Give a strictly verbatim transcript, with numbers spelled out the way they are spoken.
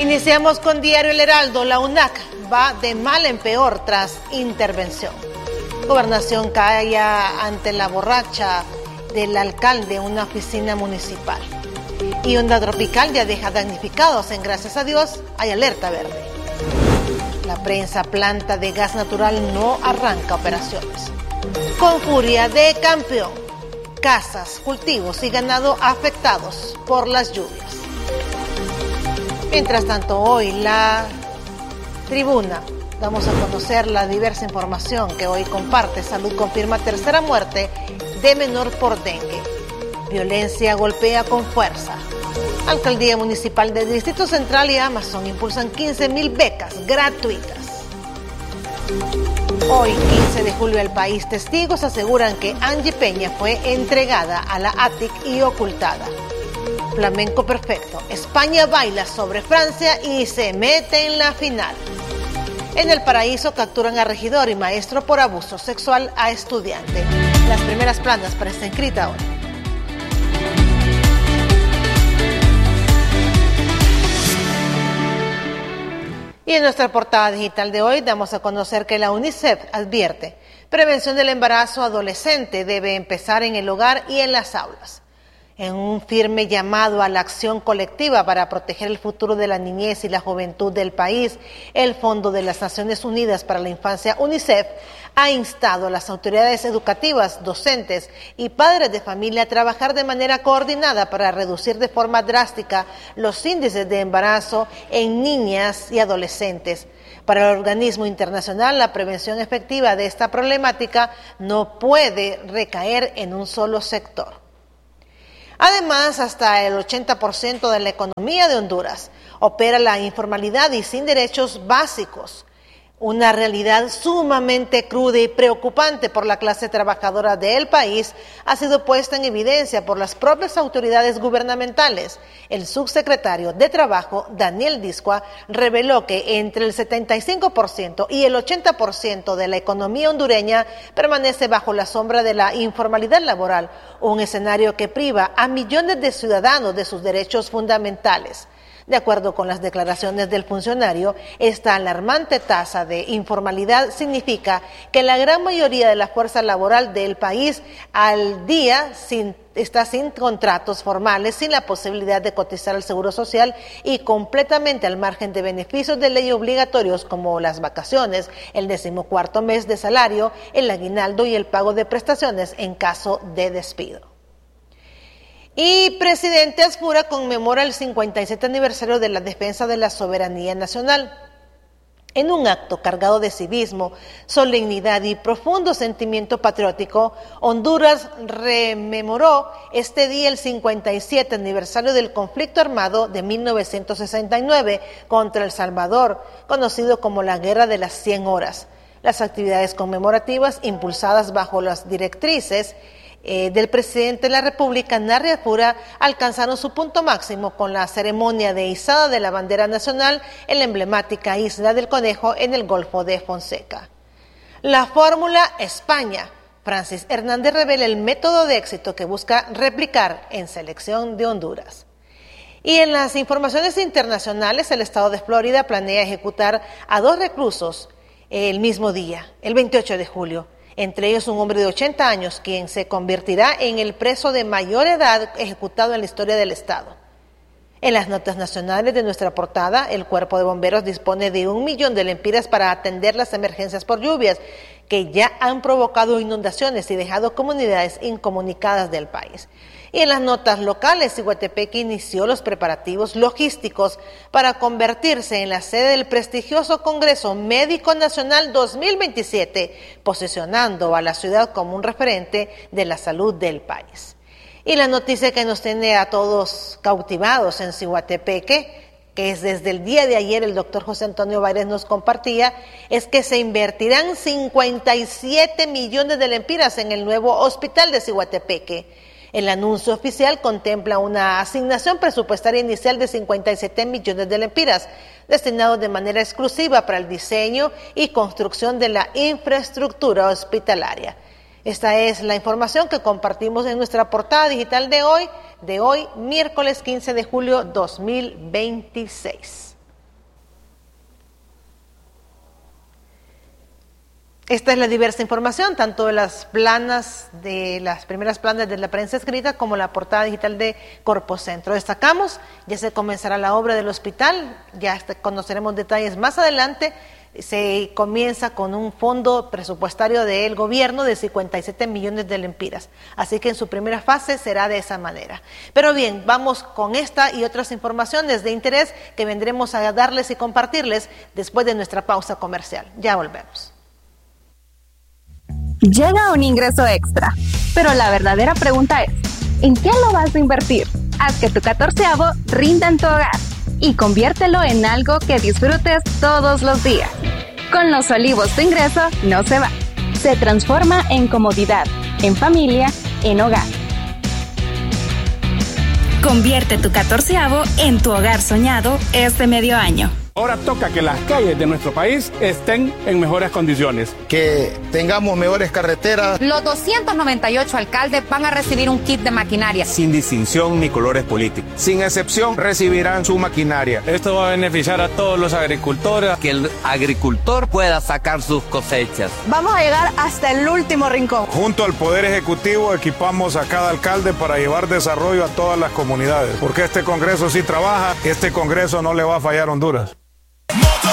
Iniciamos con Diario El Heraldo. La U N A C va de mal en peor tras intervención. Gobernación calla ante la borracha del alcalde en una oficina municipal. Y onda tropical ya deja damnificados. En Gracias a Dios hay alerta verde. La prensa planta de gas natural no arranca operaciones. Con furia de campeón. Casas, cultivos y ganado afectados por las lluvias. Mientras tanto, hoy la Tribuna, damos a conocer la diversa información que hoy comparte. Salud confirma tercera muerte de menor por dengue. Violencia golpea con fuerza. Alcaldía Municipal de Distrito Central y Amazon impulsan quince mil becas gratuitas. Hoy, quince de julio, el país. Testigos aseguran que Angie Peña fue entregada a la A T I C y ocultada. Flamenco perfecto. España baila sobre Francia y se mete en la final. En El Paraíso capturan a regidor y maestro por abuso sexual a estudiante. Las primeras planas para esta inscrita hoy. Y en nuestra portada digital de hoy damos a conocer que la UNICEF advierte: prevención del embarazo adolescente debe empezar en el hogar y en las aulas. En un firme llamado a la acción colectiva para proteger el futuro de la niñez y la juventud del país, el Fondo de las Naciones Unidas para la Infancia, UNICEF, ha instado a las autoridades educativas, docentes y padres de familia a trabajar de manera coordinada para reducir de forma drástica los índices de embarazo en niñas y adolescentes. Para el organismo internacional, la prevención efectiva de esta problemática no puede recaer en un solo sector. Además, hasta el ochenta por ciento de la economía de Honduras opera la informalidad y sin derechos básicos. Una realidad sumamente cruda y preocupante por la clase trabajadora del país ha sido puesta en evidencia por las propias autoridades gubernamentales. El subsecretario de Trabajo, Daniel Discua, reveló que entre el setenta y cinco por ciento y el ochenta por ciento de la economía hondureña permanece bajo la sombra de la informalidad laboral, un escenario que priva a millones de ciudadanos de sus derechos fundamentales. De acuerdo con las declaraciones del funcionario, esta alarmante tasa de informalidad significa que la gran mayoría de la fuerza laboral del país al día sin, está sin contratos formales, sin la posibilidad de cotizar al Seguro Social y completamente al margen de beneficios de ley obligatorios como las vacaciones, el decimocuarto mes de salario, el aguinaldo y el pago de prestaciones en caso de despido. Y presidente Azpura conmemora el cincuenta y siete aniversario de la defensa de la soberanía nacional. En un acto cargado de civismo, solemnidad y profundo sentimiento patriótico, Honduras rememoró este día el cincuenta y siete aniversario del conflicto armado de mil novecientos sesenta y nueve contra El Salvador, conocido como la Guerra de las cien horas. Las actividades conmemorativas, impulsadas bajo las directrices Eh, del presidente de la República, Narri Azpura, alcanzaron su punto máximo con la ceremonia de izada de la bandera nacional en la emblemática Isla del Conejo en el Golfo de Fonseca. La fórmula España. Francis Hernández revela el método de éxito que busca replicar en selección de Honduras. Y en las informaciones internacionales, el estado de Florida planea ejecutar a dos reclusos el mismo día, el veintiocho de julio. Entre ellos un hombre de ochenta años, quien se convertirá en el preso de mayor edad ejecutado en la historia del Estado. En las notas nacionales de nuestra portada, el Cuerpo de Bomberos dispone de un millón de lempiras para atender las emergencias por lluvias, que ya han provocado inundaciones y dejado comunidades incomunicadas del país. Y en las notas locales, Siguatepeque inició los preparativos logísticos para convertirse en la sede del prestigioso Congreso Médico Nacional dos mil veintisiete, posicionando a la ciudad como un referente de la salud del país. Y la noticia que nos tiene a todos cautivados en Siguatepeque, que es desde el día de ayer el doctor José Antonio Báez nos compartía, es que se invertirán cincuenta y siete millones de lempiras en el nuevo hospital de Siguatepeque. El anuncio oficial contempla una asignación presupuestaria inicial de cincuenta y siete millones de lempiras, destinados de manera exclusiva para el diseño y construcción de la infraestructura hospitalaria. Esta es la información que compartimos en nuestra portada digital de hoy, de hoy, miércoles quince de julio dos mil veintiséis. Esta es la diversa información, tanto de las planas, de las primeras planas de la prensa escrita como la portada digital de Corpocentro. Destacamos, ya se comenzará la obra del hospital, ya conoceremos detalles más adelante. Se comienza con un fondo presupuestario del gobierno de cincuenta y siete millones de lempiras. Así que en su primera fase será de esa manera. Pero bien, vamos con esta y otras informaciones de interés que vendremos a darles y compartirles después de nuestra pausa comercial. Ya volvemos. Llega un ingreso extra, pero la verdadera pregunta es, ¿en qué lo vas a invertir? Haz que tu catorceavo rinda en tu hogar y conviértelo en algo que disfrutes todos los días. Con Los Olivos tu ingreso no se va, se transforma en comodidad, en familia, en hogar. Convierte tu catorceavo en tu hogar soñado este medio año. Ahora toca que las calles de nuestro país estén en mejores condiciones. Que tengamos mejores carreteras. Los doscientos noventa y ocho alcaldes van a recibir un kit de maquinaria. Sin distinción ni colores políticos. Sin excepción recibirán su maquinaria. Esto va a beneficiar a todos los agricultores. Que el agricultor pueda sacar sus cosechas. Vamos a llegar hasta el último rincón. Junto al Poder Ejecutivo equipamos a cada alcalde para llevar desarrollo a todas las comunidades. Porque este Congreso sí trabaja, este Congreso no le va a fallar a Honduras.